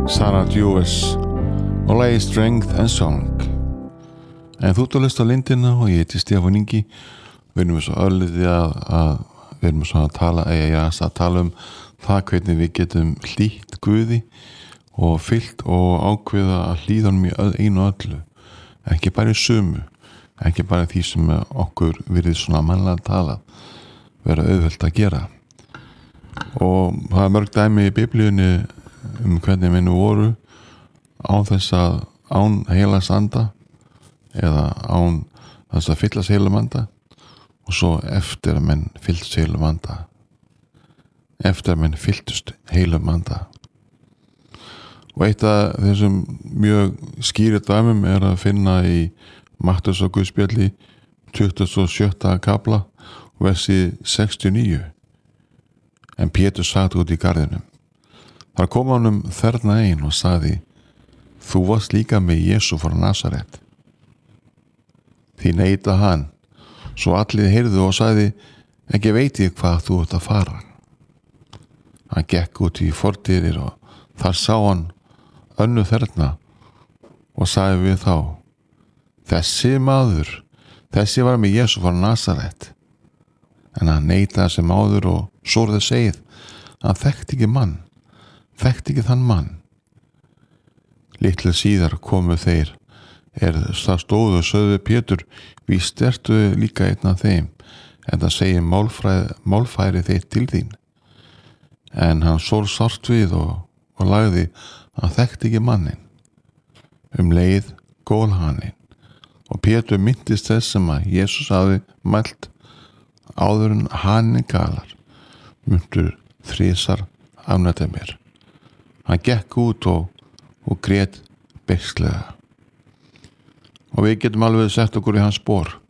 Sarah Jewess og lagi Strength and Song. En þú ert að hlusta á Lindina og ég heiti Stefán Ingi. Við erum svo örlítið að við erum svo að tala um það hvernig við getum hlýtt Guði og fylgt og ákveða að hlýða honum í einu og öllu, ekki bara í sumu, ekki bara því sem okkur virðist svona mannlega tala vera auðvelt að gera. Og það er mörg dæmi í Biblíunni hvernig við nú voru án þess að án heilags anda eða án þess að fyllast heilum anda og svo eftir að menn fyllst heilum anda, eftir að menn fylltust heilum anda. Og eitt af þessum mjög skýri dæmum er að finna í Matthews og Guðspjalli 27. kapla versi 69. En Pétur sat út í garðinum. Þar kom honum þarna ein og sagði: Þú varst líka með Jesú frá Nasaret. Því neita hann, svo allir heyrðu og sagði: Ekki veit ég hvað þú ert að fara. Hann gekk út í fordyrir og þar sá hann önnu þarna og sagði við þá: Þessi maður, þessi var með Jesú frá Nasaret. En hann neitaði sem áður og sórði segið: Hann þekkti ekki mann, þekkti ekki þann mann. Litlu síðar komu þeir það stóðu og sögðu Pétur: Víst ertu líka einn af þeim, en það segir málfæri þeir til þín. En hann sór sárt við og lagði að hann þekkti ekki mannin. Leið gól haninn og Pétur minntist þess sem að Jesús hafi mælt: Áður en haninn galar muntu þrisvar afneita mér. Hann gekk út og grét beisklega. Og við getum alveg sett okkur í hans spor.